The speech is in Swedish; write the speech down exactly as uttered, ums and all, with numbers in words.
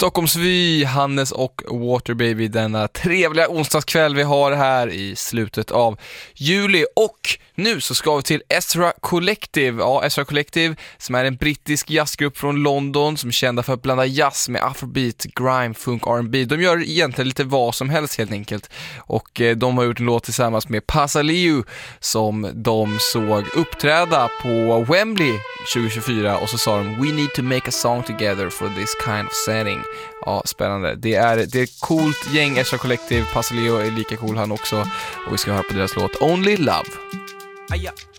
Stockholmsvy, Hannes och Waterbaby denna trevliga onsdagskväll vi har här i slutet av juli. Och nu så ska vi till Ezra Collective. Ja, Ezra Collective som är en brittisk jazzgrupp från London som är kända för att blanda jazz med afrobeat, grime, funk, R and B. De gör egentligen lite vad som helst helt enkelt. Och eh, de har gjort en låt tillsammans med Pasaliu som de såg uppträda på Wembley tjugo tjugofyra och så sa de "We need to make a song together for this kind of setting." Ja, spännande. Det är, det är ett coolt gäng, Ezra Collective. Pasaliu är lika cool han också. Och vi ska höra på deras låt Only Love. Aya.